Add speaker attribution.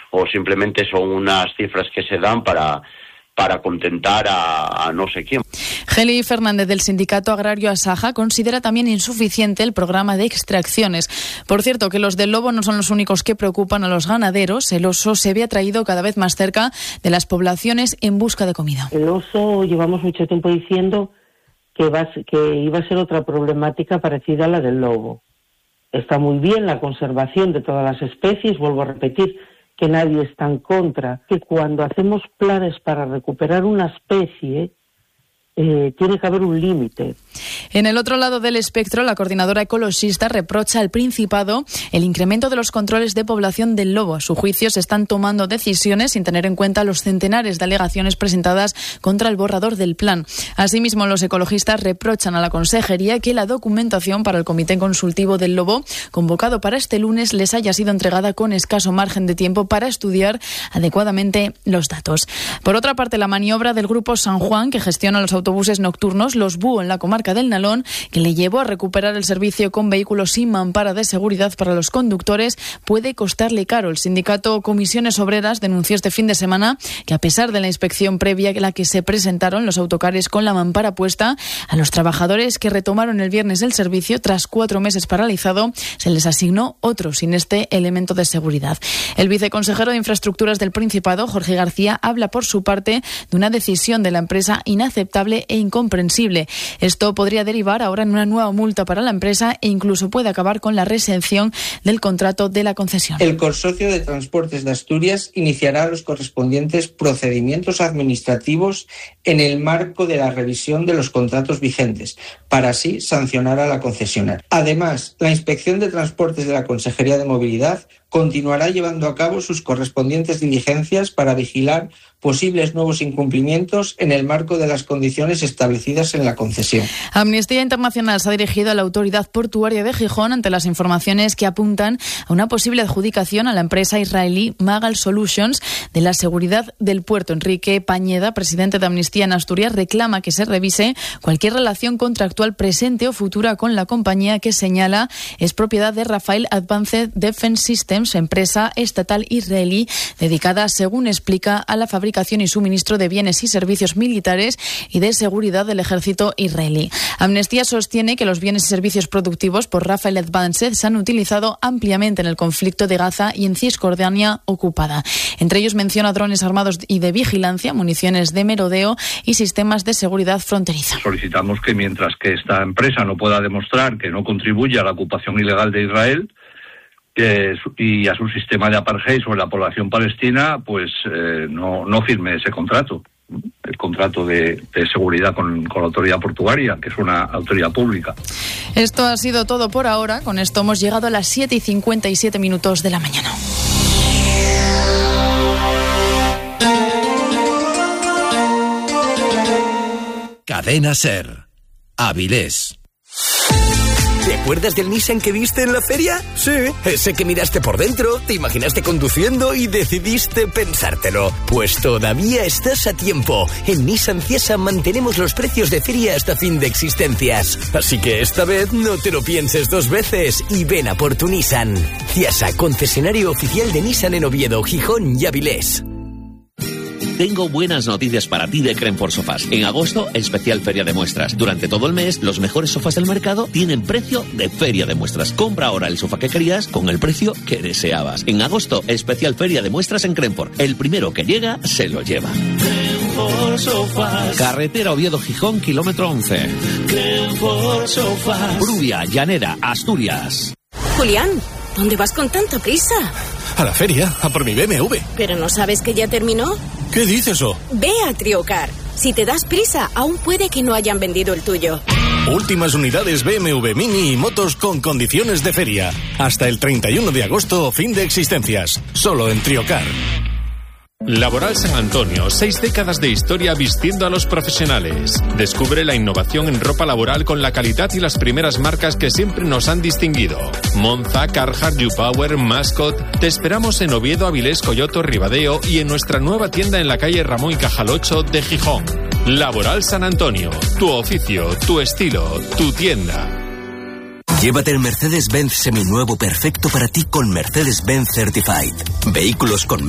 Speaker 1: o simplemente son unas cifras que se dan para contentar a no sé quién.
Speaker 2: Geli Fernández, del sindicato agrario Asaja, considera también insuficiente el programa de extracciones. Por cierto, que los del lobo no son los únicos que preocupan a los ganaderos. El oso se ve atraído cada vez más cerca de las poblaciones en busca de comida.
Speaker 3: El oso, llevamos mucho tiempo diciendo que iba a ser otra problemática parecida a la del lobo. Está muy bien la conservación de todas las especies, vuelvo a repetir que nadie está en contra, que cuando hacemos planes para recuperar una especie, tiene que haber un límite.
Speaker 2: En el otro lado del espectro, la coordinadora ecologista reprocha al Principado el incremento de los controles de población del lobo. A su juicio, se están tomando decisiones sin tener en cuenta los centenares de alegaciones presentadas contra el borrador del plan. Asimismo, los ecologistas reprochan a la Consejería que la documentación para el Comité Consultivo del Lobo, convocado para este lunes, les haya sido entregada con escaso margen de tiempo para estudiar adecuadamente los datos. Por otra parte, la maniobra del Grupo San Juan, que gestiona los autobuses nocturnos, los Búho, en la comarca del Nalón, que le llevó a recuperar el servicio con vehículos sin mampara de seguridad para los conductores, puede costarle caro. El sindicato Comisiones Obreras denunció este fin de semana que, a pesar de la inspección previa a la que se presentaron los autocares con la mampara puesta, a los trabajadores que retomaron el viernes el servicio tras 4 meses paralizado, se les asignó otro sin este elemento de seguridad. El viceconsejero de Infraestructuras del Principado, Jorge García, habla por su parte de una decisión de la empresa inaceptable e incomprensible. Esto podría derivar ahora en una nueva multa para la empresa e incluso puede acabar con la rescisión del contrato de la concesión.
Speaker 4: El Consorcio de Transportes de Asturias iniciará los correspondientes procedimientos administrativos en el marco de la revisión de los contratos vigentes, para así sancionar a la concesionaria. Además, la Inspección de Transportes de la Consejería de Movilidad continuará llevando a cabo sus correspondientes diligencias para vigilar posibles nuevos incumplimientos en el marco de las condiciones establecidas en la concesión.
Speaker 2: Amnistía Internacional se ha dirigido a la Autoridad Portuaria de Gijón ante las informaciones que apuntan a una posible adjudicación a la empresa israelí Magal Solutions de la seguridad del puerto. Enrique Pañeda, presidente de Amnistía en Asturias, reclama que se revise cualquier relación contractual presente o futura con la compañía que señala es propiedad de Rafael Advanced Defense Systems, empresa estatal israelí dedicada, según explica, a la fabricación y suministro de bienes y servicios militares y de seguridad del ejército israelí. Amnistía sostiene que los bienes y servicios productivos por Rafael Advanced se han utilizado ampliamente en el conflicto de Gaza y en Cisjordania ocupada. Entre ellos menciona drones armados y de vigilancia, municiones de merodeo y sistemas de seguridad fronteriza.
Speaker 5: Solicitamos que mientras que esta empresa no pueda demostrar que no contribuye a la ocupación ilegal de Israel y a su sistema de apartheid sobre la población palestina, pues no firme ese contrato, el contrato de seguridad con la autoridad portuaria, que es una autoridad pública.
Speaker 2: Esto ha sido todo por ahora. Con esto hemos llegado a las 7:57 de la mañana.
Speaker 6: Cadena SER. Avilés.
Speaker 7: ¿Te acuerdas del Nissan que viste en la feria? Sí, ese que miraste por dentro, te imaginaste conduciendo y decidiste pensártelo. Pues todavía estás a tiempo. En Nissan Ciesa mantenemos los precios de feria hasta fin de existencias. Así que esta vez no te lo pienses 2 veces y ven a por tu Nissan. Ciesa, concesionario oficial de Nissan en Oviedo, Gijón y Avilés.
Speaker 8: Tengo buenas noticias para ti de Crenford Sofás. En agosto, especial feria de muestras. Durante todo el mes, los mejores sofás del mercado tienen precio de feria de muestras. Compra ahora el sofá que querías con el precio que deseabas. En agosto, especial feria de muestras en Crenford. El primero que llega, se lo lleva. Crenford Sofás. Carretera Oviedo-Gijón, kilómetro 11. Crenford Sofás. Brubia, Llanera, Asturias.
Speaker 9: Julián, ¿dónde vas con tanta prisa?
Speaker 10: A la feria, a por mi BMW.
Speaker 9: ¿Pero no sabes que ya terminó?
Speaker 10: ¿Qué dices eso?
Speaker 9: Ve a Triocar. Si te das prisa, aún puede que no hayan vendido el tuyo.
Speaker 10: Últimas unidades BMW Mini y motos con condiciones de feria. Hasta el 31 de agosto, fin de existencias. Solo en Triocar.
Speaker 11: Laboral San Antonio, 6 décadas de historia vistiendo a los profesionales. Descubre la innovación en ropa laboral con la calidad y las primeras marcas que siempre nos han distinguido. Monza, Carhartt, U-Power, Mascot. Te esperamos en Oviedo, Avilés, Coyoto, Ribadeo y en nuestra nueva tienda en la calle Ramón y Cajal 8 de Gijón. Laboral San Antonio, tu oficio, tu estilo, tu tienda.
Speaker 7: Llévate el Mercedes-Benz seminuevo perfecto para ti con Mercedes-Benz Certified. Vehículos con